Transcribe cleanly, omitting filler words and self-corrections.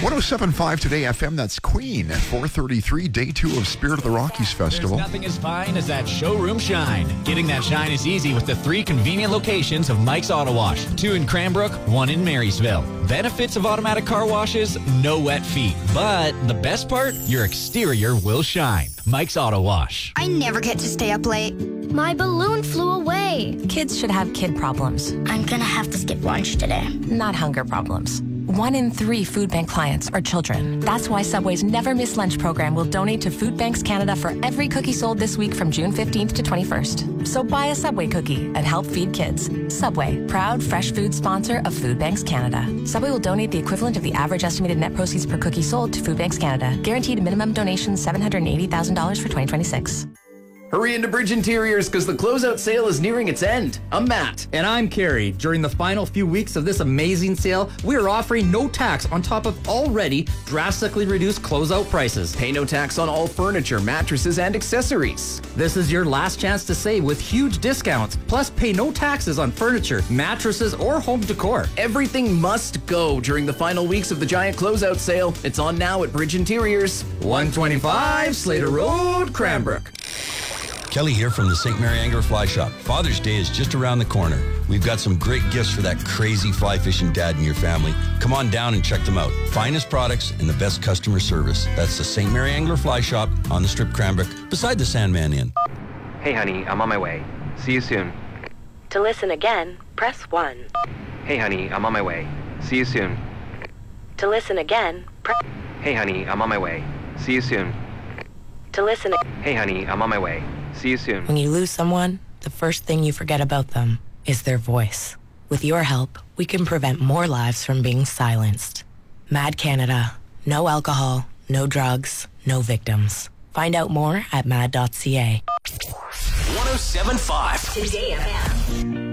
107.5 Today FM, that's Queen at 4:33, day 2 of Spirit of the Rockies Festival. There's nothing as fine as that showroom shine. Getting that shine is easy with the 3 convenient locations of Mike's Auto Wash. 2 in Cranbrook, 1 in Marysville. Benefits of automatic car washes, no wet feet. But the best part, your exterior will shine. Mike's Auto Wash. I never get to stay up late. My balloon flew away. Kids should have kid problems, I'm gonna have to skip lunch today. not hunger problems. 1 in 3 food bank clients are children. That's why Subway's Never Miss Lunch program will donate to Food Banks Canada for every cookie sold this week from June 15th to 21st. So buy a Subway cookie and help feed kids. Subway, proud fresh food sponsor of Food Banks Canada. Subway will donate the equivalent of the average estimated net proceeds per cookie sold to Food Banks Canada. Guaranteed minimum donation $780,000 for 2026. Hurry into Bridge Interiors because the closeout sale is nearing its end. I'm Matt. And I'm Carrie. During the final few weeks of this amazing sale, we are offering no tax on top of already drastically reduced closeout prices. Pay no tax on all furniture, mattresses, and accessories. This is your last chance to save with huge discounts. Plus, pay no taxes on furniture, mattresses, or home decor. Everything must go during the final weeks of the giant closeout sale. It's on now at Bridge Interiors. 125 Slater Road, Cranbrook. Kelly here from the St. Mary Angler Fly Shop. Father's Day is just around the corner. We've got some great gifts for that crazy fly fishing dad in your family. Come on down and check them out. Finest products and the best customer service. That's the St. Mary Angler Fly Shop on the Strip Cranbrook, beside the Sandman Inn. Hey honey, I'm on my way. See you soon. To listen again, press 1. Hey honey, I'm on my way. See you soon. To listen again, Hey honey, I'm on my way. See you soon. to listen. Hey honey, I'm on my way. See you soon. When you lose someone, the first thing you forget about them is their voice. With your help, we can prevent more lives from being silenced. Mad Canada. No alcohol, no drugs, no victims. Find out more at mad.ca. 107.5 Today FM.